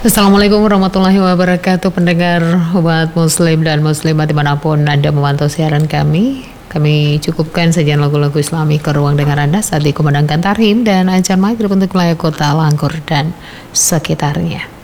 Assalamualaikum warahmatullahi wabarakatuh, pendengar umat muslim dan muslimat dimanapun Anda memantau siaran kami. Kami cukupkan sajian lagu-lagu islami ke ruang dengar Anda saat dikumandangkan tarim dan azan maghrib untuk wilayah kota Langgur dan sekitarnya.